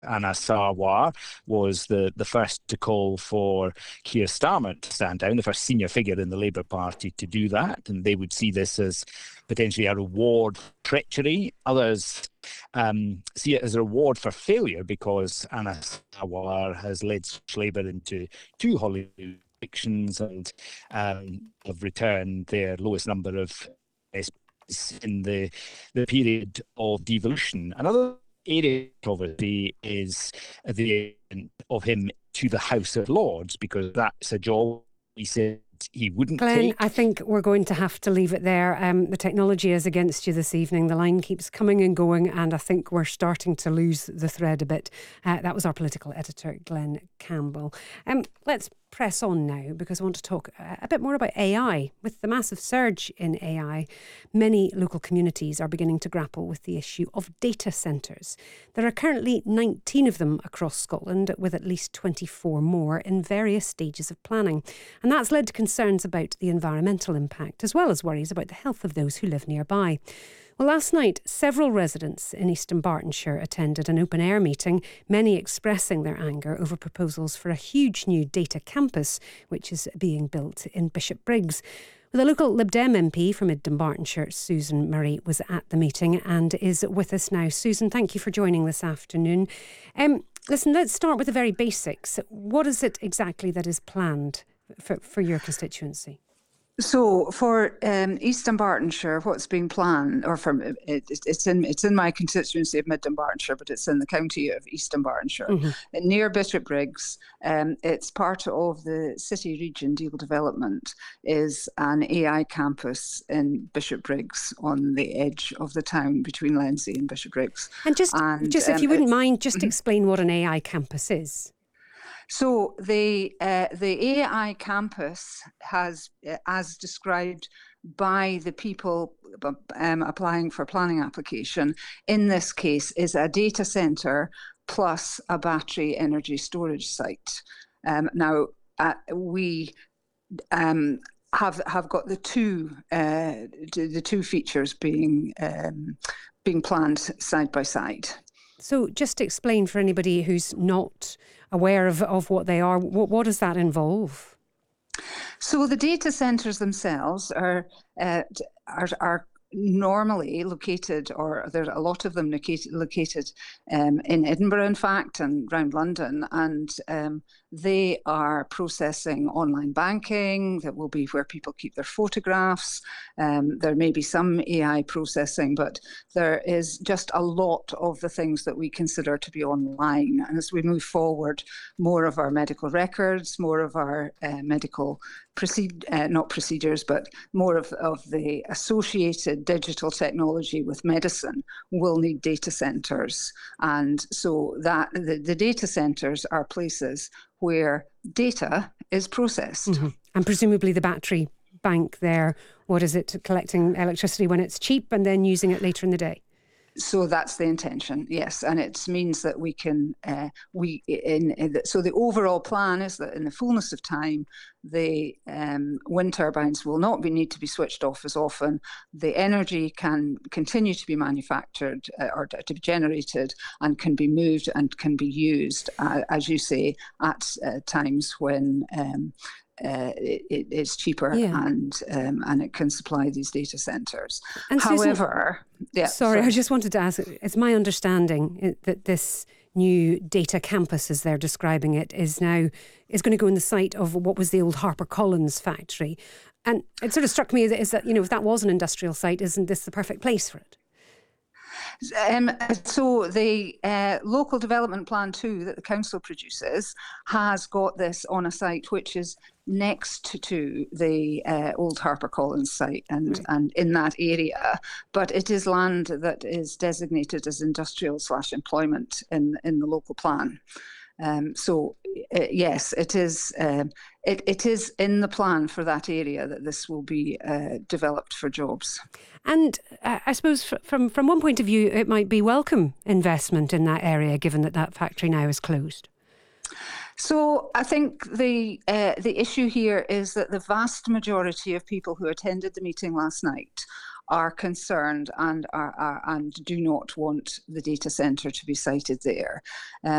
Anna Sarwar was the first to call for Keir Starmer to stand down, the first senior figure in the Labour Party to do that. And they would see this as potentially a reward for treachery. Others see it as a reward for failure because Anna Sarwar has led Labour into two Hollywood evictions and have returned their lowest number of in the period of devolution. Another area of poverty is the of him to the House of Lords, because that's a job he said he wouldn't Glenn, take. I think we're going to have to leave it there. The technology is against you this evening. The line keeps coming and going, and I think we're starting to lose the thread a bit. That was our political editor, Glenn Campbell. Let's press on now, because I want to talk a bit more about AI. With the massive surge in AI, many local communities are beginning to grapple with the issue of data centres. There are currently 19 of them across Scotland, with at least 24 more in various stages of planning. And that's led to concerns about the environmental impact, as well as worries about the health of those who live nearby. Well, last night, several residents in East Dunbartonshire attended an open-air meeting, many expressing their anger over proposals for a huge new data campus, which is being built in Bishopbriggs. The local Lib Dem MP from Mid Dunbartonshire, Susan Murray, was at the meeting and is with us now. Susan, thank you for joining this afternoon. Listen, let's start with the very basics. What is it exactly that is planned for your constituency? So for East Dunbartonshire, what's being planned, or it's in my constituency of Mid Dunbartonshire, but it's in the county of East Dunbartonshire, near Bishopbriggs. It's part of the City Region Deal Development. Is an AI campus in Bishopbriggs on the edge of the town between Lenzie and Bishopbriggs. And just if you wouldn't mind, just explain what an AI campus is. So the AI campus has, as described by the people applying for planning application, in this case is a data centre plus a battery energy storage site. Now we have got the two features being planned side by side. So just explain for anybody who's not aware of what they are, what does that involve? So the data centres themselves are normally located, or there's a lot of them located in Edinburgh, in fact, and around London, and they are processing online banking. That will be where people keep their photographs. There may be some AI processing, but there is just a lot of the things that we consider to be online. And as we move forward, more of our medical records, more of our medical not procedures, but more of the associated digital technology with medicine will need data centres. And so that the data centres are places where data is processed. Mm-hmm. And presumably the battery bank there, what is it, collecting electricity when it's cheap and then using it later in the day? So that's the intention, yes, and it means that we can so the overall plan is that in the fullness of time, the wind turbines will not need to be switched off as often. The energy can continue to be manufactured or to be generated, and can be moved and can be used, as you say, at times when it's cheaper, yeah. And it can supply these data centres. However, Susan, sorry, I just wanted to ask, it's my understanding that this new data campus, as they're describing it, is going to go in the site of what was the old HarperCollins factory. And it sort of struck me is that, if that was an industrial site, isn't this the perfect place for it? So the local development plan 2 that the council produces has got this on a site which is next to the old HarperCollins site and in that area, but it is land that is designated as industrial/employment in the local plan. Yes, it is. It is in the plan for that area that this will be developed for jobs. And I suppose from one point of view, it might be welcome investment in that area, given that factory now is closed. So I think the issue here is that the vast majority of people who attended the meeting last night are concerned and do not want the data centre to be sited there.